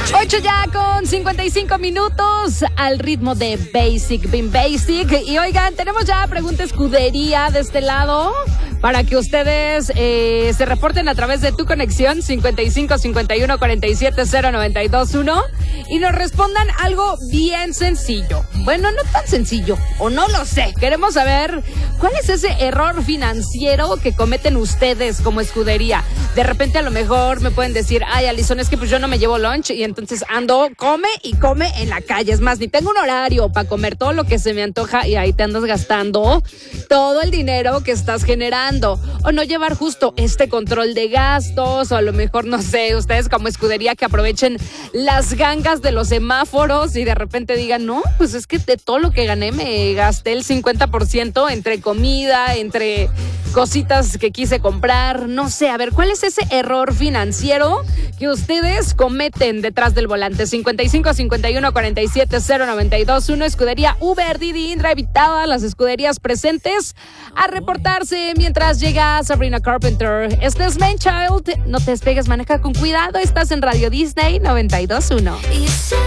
8 ya con 55 minutos al ritmo de Basic, Being Basic. Y oigan, tenemos ya pregunta escudería de este lado para que ustedes se reporten a través de tu conexión 55 51 47 0921 y nos respondan algo bien sencillo. Bueno, no tan sencillo, o no lo sé. Queremos saber cuál es ese error financiero que cometen ustedes como escudería. De repente a lo mejor me pueden decir, ay, Alison, es que pues yo no me llevo lunch y entonces ando, come y come en la calle. Es más, ni tengo un horario para comer todo lo que se me antoja y ahí te andas gastando todo el dinero que estás generando. O no llevar justo este control de gastos, o a lo mejor, no sé, ustedes como escudería que aprovechen las gangas de los semáforos y de repente digan, no, pues es que de todo lo que gané me gasté el 50% entre comida, entre cositas que quise comprar, no sé. A ver, ¿cuál es ese error financiero que ustedes cometen detrás del volante? 55 51 47 0921, escudería Uber, Didi, Drive y todas las escuderías presentes a reportarse mientras llega Sabrina Carpenter. Este es Man Child, no te despegues, maneja con cuidado, estás en Radio Disney 92.1.